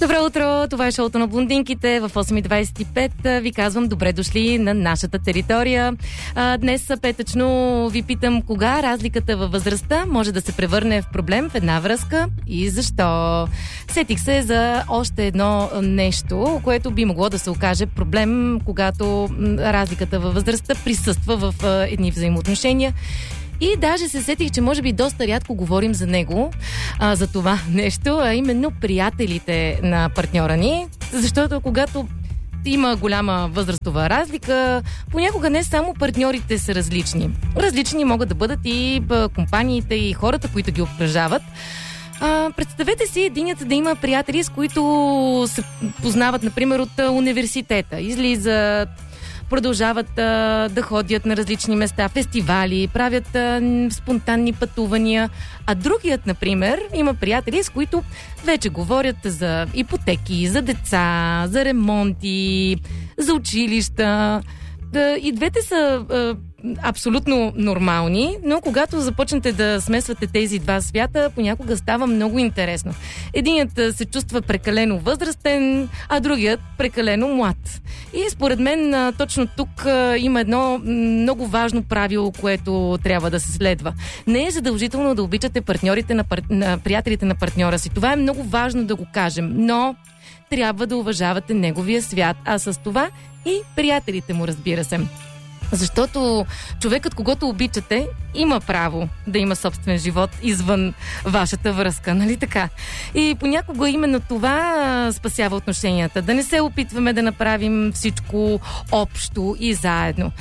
Добро утро! Това е шоуто на блондинките в 8:25. Ви казвам добре дошли на нашата територия. Днес петъчно ви питам кога разликата във възрастта може да се превърне в проблем в една връзка и защо. Сетих се за още едно нещо, което би могло да се окаже проблем, когато разликата във възрастта присъства в едни взаимоотношения. И даже се сетих, че може би доста рядко говорим за него, за това нещо, а именно приятелите на партньора ни, защото когато има голяма възрастова разлика, понякога не само партньорите са различни. Различни могат да бъдат и компаниите, и хората, които ги обкръжават. Представете си единият да има приятели, с които се познават, например, от университета. Излизат, продължават да ходят на различни места, фестивали, правят спонтанни пътувания. А другият, например, има приятели, с които вече говорят за ипотеки, за деца, за ремонти, за училища. И двете са абсолютно нормални, но когато започнете да смесвате тези два свята, понякога става много интересно. Единият се чувства прекалено възрастен, а другият прекалено млад. И според мен точно тук има едно много важно правило, което трябва да се следва. Не е задължително да обичате партньорите на приятелите на партньора си. Това е много важно да го кажем, но трябва да уважавате неговия свят, а с това и приятелите му, разбира се. Защото човекът, когото обичате, има право да има собствен живот извън вашата връзка, нали така? И понякога именно това спасява отношенията. Да не се опитваме да направим всичко общо и заедно.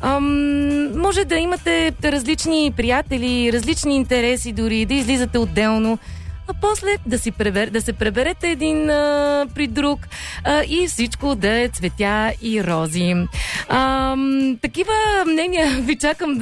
Може да имате различни приятели, различни интереси, дори да излизате отделно, а после да се преберете един при друг и всичко да е цветя и рози. Такива мнения ви чакам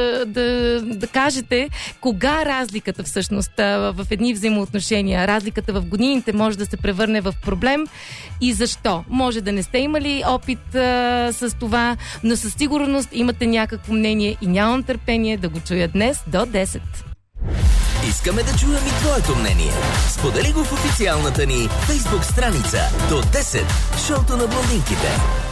да кажете кога разликата всъщност в едни взаимоотношения, разликата в годините може да се превърне в проблем и защо. Може да не сте имали опит с това, но със сигурност имате някакво мнение и нямам търпение да го чуя днес до 10. Искаме да чуем и твоето мнение. Сподели го в официалната ни Facebook страница до 10 шоуто на блондинките.